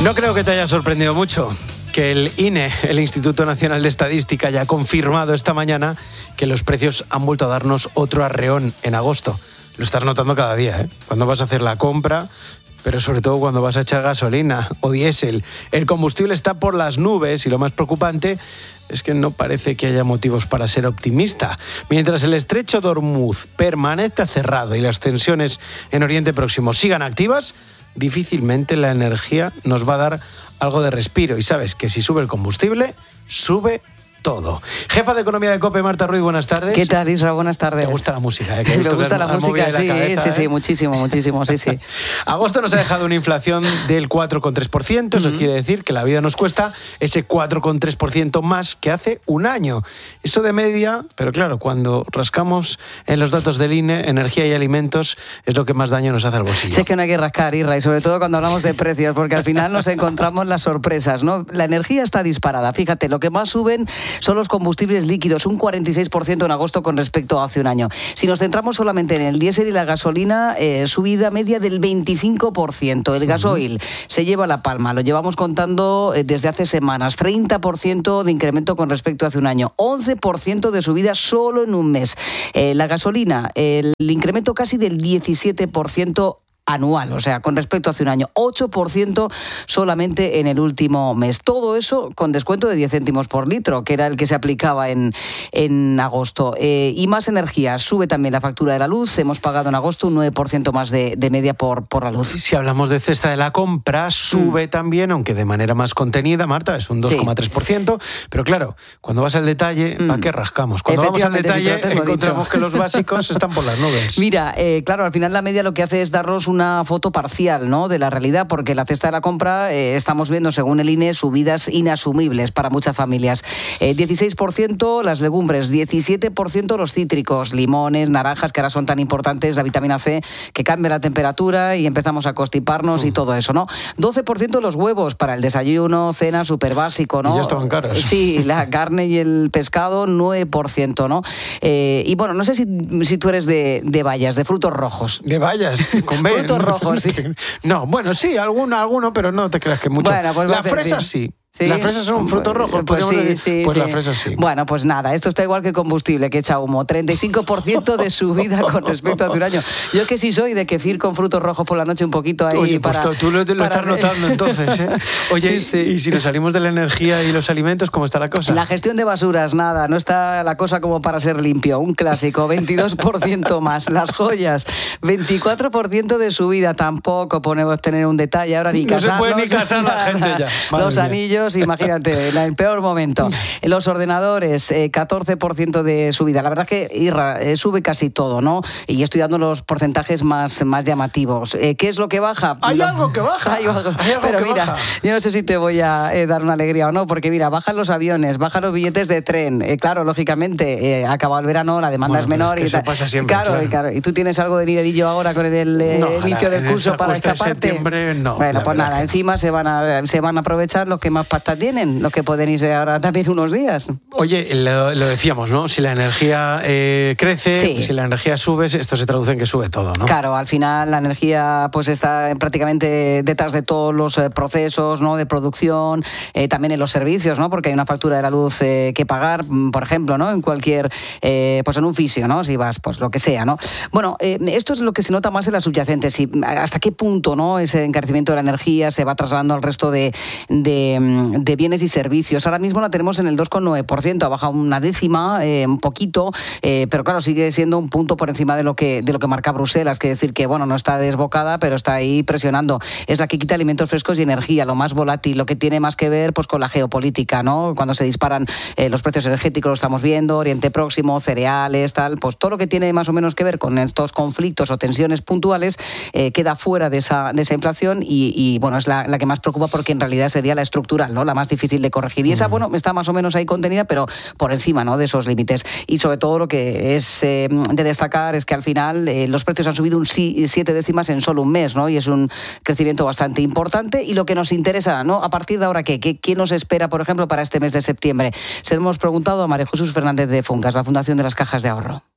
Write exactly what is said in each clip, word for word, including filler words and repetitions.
No creo que te haya sorprendido mucho que el I N E, el Instituto Nacional de Estadística, haya confirmado esta mañana que los precios han vuelto a darnos otro arreón en agosto. Lo estás notando cada día, ¿eh? Cuando vas a hacer la compra, pero sobre todo cuando vas a echar gasolina o diésel. El combustible está por las nubes y lo más preocupante es que no parece que haya motivos para ser optimista. Mientras el estrecho de Hormuz permanezca cerrado y las tensiones en Oriente Próximo sigan activas, difícilmente la energía nos va a dar algo de respiro. Y sabes que si sube el combustible, sube todo. Jefa de Economía de COPE, Marta Ruiz, buenas tardes. ¿Qué tal, Isra? Buenas tardes. ¿Te gusta la música? ¿Eh? Me gusta la música, sí, cabeza, sí, ¿eh? sí, muchísimo, muchísimo, sí, sí. Agosto nos ha dejado una inflación del cuatro coma tres por ciento, eso uh-huh. quiere decir que la vida nos cuesta ese cuatro coma tres por ciento más que hace un año. Eso de media, pero claro, cuando rascamos en los datos del I N E, energía y alimentos es lo que más daño nos hace al bolsillo. Sé que no hay que rascar, Isra, y sobre todo cuando hablamos de precios, porque al final nos encontramos las sorpresas, ¿no? La energía está disparada, fíjate, lo que más suben son los combustibles líquidos, un cuarenta y seis por ciento en agosto con respecto a hace un año. Si nos centramos solamente en el diésel y la gasolina, eh, subida media del veinticinco por ciento. El gasoil se lleva la palma, lo llevamos contando eh, desde hace semanas. treinta por ciento de incremento con respecto a hace un año. once por ciento de subida solo en un mes. Eh, la gasolina, el incremento casi del diecisiete por ciento anual, o sea, con respecto a hace un año, ocho por ciento solamente en el último mes. Todo eso con descuento de diez céntimos por litro, que era el que se aplicaba en, en agosto. Eh, y más energía, sube también la factura de la luz, hemos pagado en agosto un nueve por ciento más de, de media por, por la luz. Si hablamos de cesta de la compra, sube mm. también, aunque de manera más contenida, Marta, es un dos coma tres por ciento, sí. Pero claro, cuando vas al detalle, ¿para mm. qué rascamos? Cuando vamos al detalle, si encontramos dicho. que los básicos están por las nubes. Mira, eh, claro, al final la media lo que hace es darnos una foto parcial, ¿no?, de la realidad, porque la cesta de la compra eh, estamos viendo, según el I N E, subidas inasumibles para muchas familias. Eh, dieciséis por ciento las legumbres, diecisiete por ciento los cítricos, limones, naranjas, que ahora son tan importantes, la vitamina C, que cambia la temperatura y empezamos a constiparnos uh. y todo eso, ¿no? doce por ciento los huevos para el desayuno, cena, súper básico, ¿no? Y ya estaban caros. Sí, la carne y el pescado, nueve por ciento, ¿no? Eh, y bueno, no sé si, si tú eres de, de bayas, de frutos rojos. De bayas, con B. Frutos rojos. Sí. No, bueno, sí, alguno, alguno, pero no te creas que mucho. Bueno, pues la fresa sí. ¿Sí? Las fresas son un fruto rojo, pues sí, decir, sí, pues sí. las fresas sí. Bueno, pues nada, esto está igual que combustible, que echa humo. treinta y cinco por ciento de subida con respecto a hace un año. Yo que sí soy de kefir con frutos rojos por la noche un poquito ahí. Oye, para, pues tú lo, lo para... estás notando entonces, ¿eh? Oye, sí, sí. Y si nos salimos de la energía y los alimentos, ¿cómo está la cosa? La gestión de basuras, nada, no está la cosa como para ser limpio. Un clásico, veintidós por ciento más. Las joyas, veinticuatro por ciento de subida. Tampoco podemos tener un detalle ahora ni casarnos. No se puede ni casar la gente ya. Madre los mía. Anillos, imagínate. En el peor momento. Los ordenadores, eh, catorce por ciento de subida. La verdad es que Irra, eh, sube casi todo, ¿no? Y estoy dando los porcentajes más, más llamativos. Eh, ¿Qué es lo que baja? Hay lo... algo que baja. Hay algo, Hay algo Pero que mira, baja. yo no sé si te voy a eh, dar una alegría o no, porque mira, bajan los aviones, bajan los billetes de tren. Eh, claro, lógicamente, eh, acabado el verano, la demanda bueno, es menor. Es que y eso tal. pasa siempre. Claro, claro. Y, claro, y tú tienes algo de dinerillo ahora con el eh, no, inicio la, del curso para esta parte. De septiembre, no. Bueno, pues nada, encima no. se, van a, se van a aprovechar los que más pasta tienen, los que pueden irse ahora también unos días. Oye, lo, lo decíamos, ¿no? Si la energía eh, crece, sí. si la energía sube, esto se traduce en que sube todo, ¿no? Claro, al final la energía pues está prácticamente detrás de todos los eh, procesos, ¿no?, de producción, eh, también en los servicios, ¿no?, porque hay una factura de la luz eh, que pagar, por ejemplo, ¿no?, en cualquier, eh, pues en un fisio, ¿no?, si vas, pues lo que sea, ¿no? Bueno, eh, esto es lo que se nota más en las subyacentes, si, hasta qué punto, ¿no?, ese encarecimiento de la energía se va trasladando al resto de, de, de bienes y servicios. Ahora mismo la tenemos en el dos coma nueve por ciento, ha bajado una décima, eh, un poquito, eh, pero claro, sigue siendo un punto por encima de lo que de lo que marca Bruselas, que decir que, bueno, no está desbocada, pero está ahí presionando. Es la que quita alimentos frescos y energía, lo más volátil, lo que tiene más que ver pues con la geopolítica, ¿no? Cuando se disparan eh, los precios energéticos, lo estamos viendo, Oriente Próximo, cereales, tal, pues todo lo que tiene más o menos que ver con estos conflictos o tensiones puntuales eh, queda fuera de esa, de esa inflación y, y bueno, es la, la que más preocupa porque en realidad sería la estructural, ¿no?, la más difícil de corregir. Y esa, bueno, está más o menos ahí contenida, pero por encima, ¿no?, de esos límites. Y sobre todo lo que es eh, de destacar es que al final eh, los precios han subido un siete décimas en solo un mes, ¿no? Y es un crecimiento bastante importante. Y lo que nos interesa, ¿no?, a partir de ahora, ¿qué? ¿Qué, qué nos espera, por ejemplo, para este mes de septiembre? Se lo hemos preguntado a María Jesús Fernández de Funcas, la Fundación de las Cajas de Ahorro.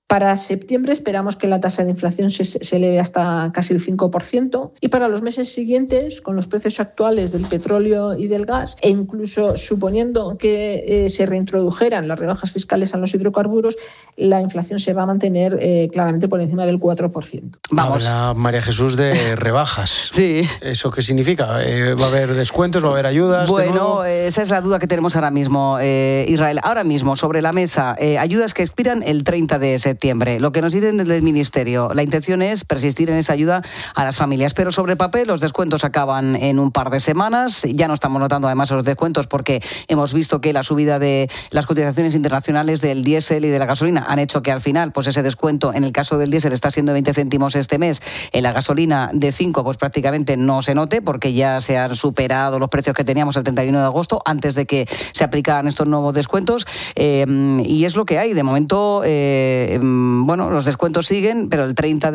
Para septiembre esperamos que la tasa de inflación se, se eleve hasta casi el cinco por ciento y para los meses siguientes, con los precios actuales del petróleo y del gas, e incluso suponiendo que eh, se reintrodujeran las rebajas fiscales a los hidrocarburos, la inflación se va a mantener eh, claramente por encima del cuatro por ciento. Vamos. Habla María Jesús de rebajas. Sí. ¿Eso qué significa? Eh, ¿Va a haber descuentos? ¿Va a haber ayudas? Bueno, esa es la duda que tenemos ahora mismo, eh, Israel. Ahora mismo, sobre la mesa, eh, ayudas que expiran el treinta de septiembre. Lo que nos dicen desde el Ministerio, la intención es persistir en esa ayuda a las familias, pero sobre papel los descuentos acaban en un par de semanas. Ya no estamos notando además los descuentos porque hemos visto que la subida de las cotizaciones internacionales del diésel y de la gasolina han hecho que al final pues ese descuento, en el caso del diésel, está siendo veinte céntimos este mes, en la gasolina de cinco pues prácticamente no se note porque ya se han superado los precios que teníamos el treinta y uno de agosto antes de que se aplicaran estos nuevos descuentos, eh, y es lo que hay. De momento, eh, bueno, los descuentos siguen, pero el treinta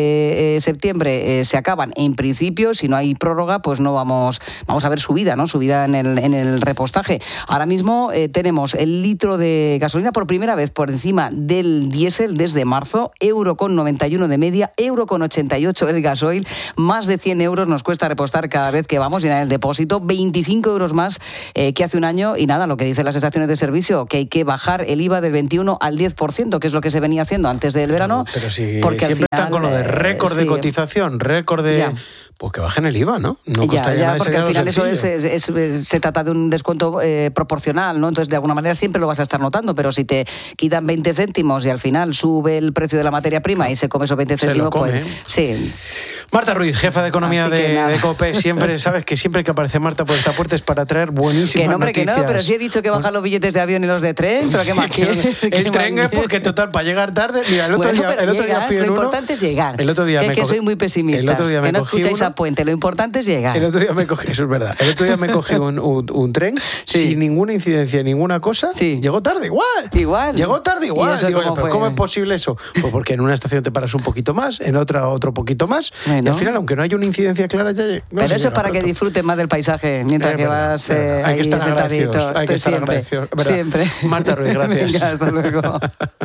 de septiembre eh, se acaban. En principio, si no hay prórroga, pues no vamos vamos a ver subida, ¿no? Subida en el, en el repostaje. Ahora mismo eh, tenemos el litro de gasolina por primera vez por encima del diésel desde marzo, euro con noventa y uno de media, euro con ochenta y ocho el gasoil, más de cien euros nos cuesta repostar cada vez que vamos a llenar el depósito, veinticinco euros más eh, que hace un año, y nada, lo que dicen las estaciones de servicio, que hay que bajar el I V A del veintiuno al diez por ciento, que es lo que se venía haciendo antes del verano. Pero, pero si porque siempre al final, están con lo de récord de sí. cotización, récord de... Ya. Pues que bajen el I V A, ¿no? No ya, ya, porque al final eso es, es, es, es, se trata de un descuento eh, proporcional, ¿no? Entonces, de alguna manera siempre lo vas a estar notando, pero si te quitan veinte céntimos y al final sube el precio de la materia prima y se come esos veinte céntimos, pues sí. Marta Ruiz, jefa de economía de, de COPE, siempre, sabes que siempre que aparece Marta por esta puerta es para traer buenísimas que no, hombre, noticias. Que no, pero sí he dicho que bajan los billetes de avión y los de tren, pero qué más quieres. El tren es porque, total, para llegar tarde, mira, el otro bueno, día, el otro llegas, día fui en lo uno, importante es llegar. El otro día que, me que cogí, soy muy pesimista. El otro día que me no cogí escucháis uno, a Puente, lo importante es llegar. El otro día me cogí, eso es verdad, el otro día me cogí un, un, un tren sí. sin ninguna incidencia, ninguna cosa, sí. llegó tarde igual. Igual. Llegó tarde igual. ¿Y Digo, cómo, ¿pero cómo es posible eso? Pues porque en una estación te paras un poquito más, en otra otro poquito más, bueno. y al final, aunque no haya una incidencia clara, ya... No pero eso es para pronto. Que disfrutes más del paisaje mientras es que verdad, vas eh, hay que estar agradecidos, hay que estar siempre, agradecidos. Siempre. Marta Ruiz, gracias. Venga, hasta luego.